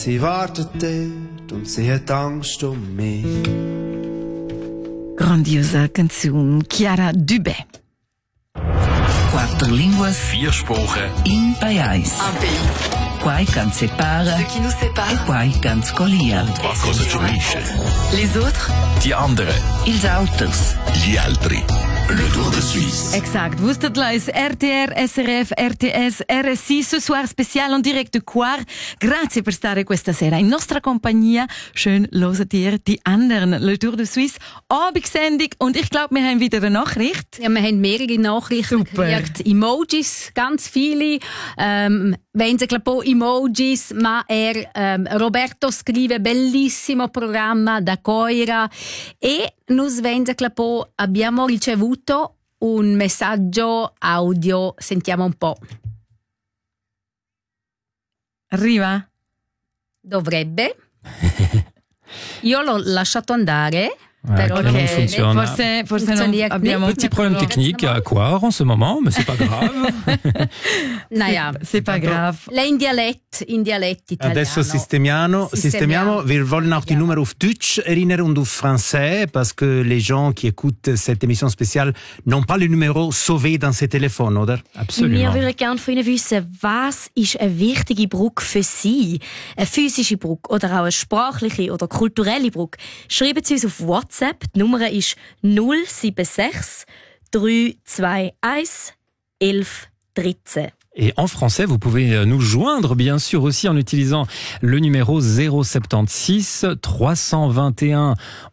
Sie wartet dort und sie hat Angst um mich. Grandiosa canzone, Chiara Dubé. Quattro linguas, 4 Sprachen, in pajais. Un pays, Quai can separa, ce qui nous sépare. e quai can scolia. qualcosa ci unisce. Les autres, Die anderen, Ils autos. gli altri. Le Tour de Suisse. Exact. Wusstet leis RTR, SRF, RTS, RSI, ce soir spécial en direct de Coire. Grazie per stare questa sera in nostra compagnia. Schön loset ihr die anderen. Le Tour de Suisse, Abendsendung. Und ich glaube, wir haben wieder eine Nachricht. Ja, wir haben mehrere Nachrichten Super. gekriegt. Emojis, ganz viele. Vengono po emojis, ma Roberto scrive bellissimo programma da Coira e nos po abbiamo ricevuto un messaggio audio, sentiamo un po'. Arriva? Dovrebbe. Io l'ho lasciato andare. Però Ok, non funziona. Forse non abbiamo Petit problème technique à Coire en ce moment, mais c'est pas grave. Naja, C'est pas grave. lei in dialetto italiano. Adesso sistemiamo. Wir wollen auch die Nummer auf Deutsch erinnern und auf Français, parce que les gens qui écoutent cette émission spéciale n'ont pas le numéro sauvé dans ces téléphones, oder? Absolument. Wir würden gerne von Ihnen wissen, was ist eine wichtige Brücke für Sie? Eine physische Brücke oder auch eine sprachliche oder kulturelle Brücke? Schreiben Sie uns auf WhatsApp. Die Nummer ist 076 321 11 13. Et en français, vous pouvez nous joindre, bien sûr, aussi en utilisant le numéro 076 321